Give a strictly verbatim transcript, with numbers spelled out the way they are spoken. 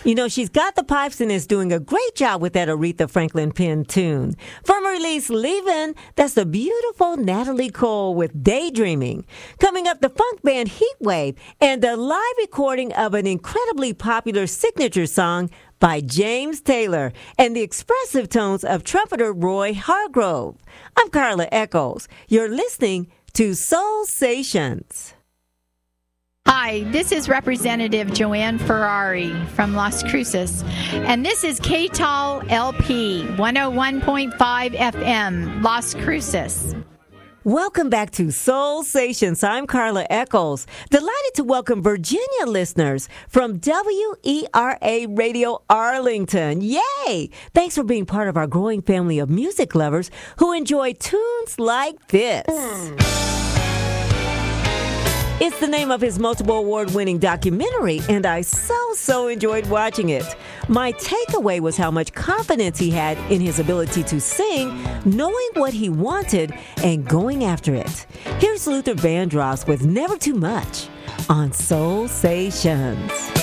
You know, she's got the pipes and is doing a great job with that Aretha Franklin pen tune. From her release, Leavin', that's the beautiful Natalie Cole with Daydreaming. Coming up, the funk band Heatwave and the live recording of an incredibly popular signature song by James Taylor and the expressive tones of trumpeter Roy Hargrove. I'm Carla Echols. You're listening to Soul Stations. Hi, this is Representative Joanne Ferrari from Las Cruces, and this is K T A L L P one oh one point five F M, Las Cruces. Welcome back to Soul Stations. I'm Carla Echols. Delighted to welcome Virginia listeners from W E R A Radio Arlington. Yay! Thanks for being part of our growing family of music lovers who enjoy tunes like this. It's the name of his multiple award-winning documentary, and I so, so enjoyed watching it. My takeaway was how much confidence he had in his ability to sing, knowing what he wanted, and going after it. Here's Luther Vandross with Never Too Much on Soul Stations.